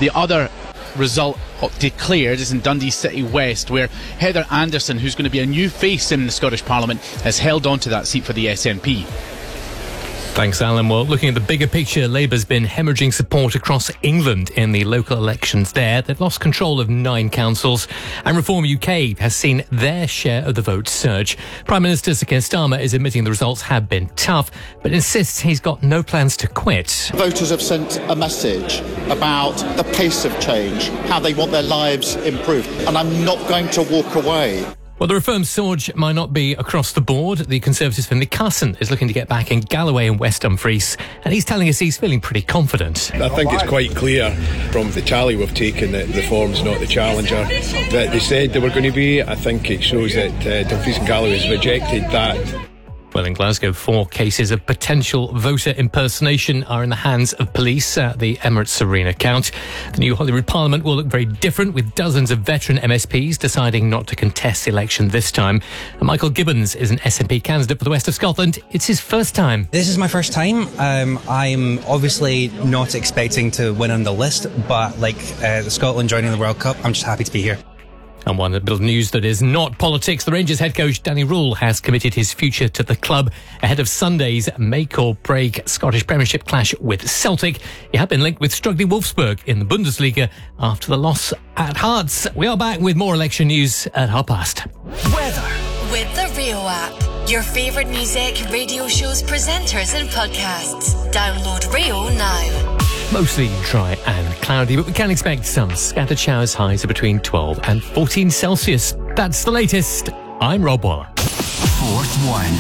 The other result declared is in Dundee City West, where Heather Anderson, who's going to be a new face in the Scottish Parliament, has held on to that seat for the SNP. Thanks, Alan. Well, looking at the bigger picture, Labour's been hemorrhaging support across England in the local elections there. They've lost control of 9 councils, and Reform UK has seen their share of the vote surge. Prime Minister Sir Keir Starmer is admitting the results have been tough, but insists he's got no plans to quit. Voters have sent a message about the pace of change, how they want their lives improved, and I'm not going to walk away. Well, the Reform surge might not be across the board. The Conservatives' Finlay Carson is looking to get back in Galloway and West Dumfries, and he's telling us he's feeling pretty confident. I think it's quite clear from the tally we've taken that Reform's not the challenger that they said they were going to be. I think it shows that Dumfries and Galloway has rejected that. Well, in Glasgow, 4 cases of potential voter impersonation are in the hands of police at the Emirates Arena count. The new Holyrood Parliament will look very different, with dozens of veteran MSPs deciding not to contest the election this time. And Michael Gibbons is an SNP candidate for the West of Scotland. It's his first time. This is my first time. I'm obviously not expecting to win on the list, but Scotland joining the World Cup, I'm just happy to be here. And one bit of news that is not politics. The Rangers head coach Danny Rule has committed his future to the club ahead of Sunday's make-or-break Scottish Premiership clash with Celtic. He had been linked with struggling Wolfsburg in the Bundesliga after the loss at Hearts. We are back with more election news at 5:30. Weather. With the Rio app. Your favourite music, radio shows, presenters and podcasts. Download Rio now. Mostly dry and cloudy, but we can expect some scattered showers, highs of between 12 and 14 Celsius. That's the latest. I'm Rob Waller. Fourth one.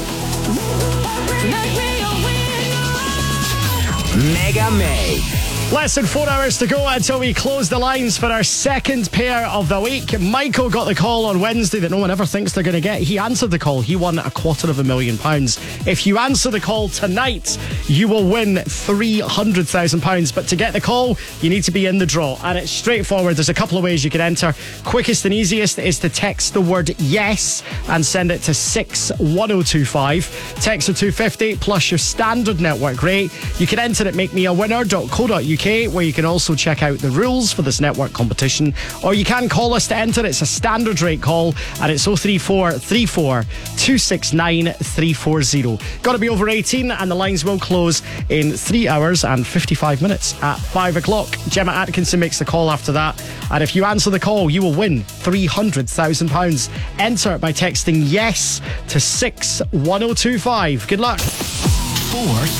Mega May. Less than 4 hours to go until we close the lines for our second pair of the week. Michael got the call on Wednesday that no one ever thinks they're going to get. He answered the call. He won £250,000. If you answer the call tonight, you will win £300,000. But to get the call, you need to be in the draw. And it's straightforward. There's a couple of ways you can enter. Quickest and easiest is to text the word yes and send it to 61025. Text of 250 plus your standard network rate. You can enter at makemeawinner.co.uk, where you can also check out the rules for this network competition, or you can call us to enter. It's a standard rate call, and it's 03434 269 340. Got to be over 18, and the lines will close in 3 hours and 55 minutes at 5 o'clock. Gemma Atkinson makes the call after that, and if you answer the call, you will win £300,000. Enter by texting yes to 61025. Good luck. Fourth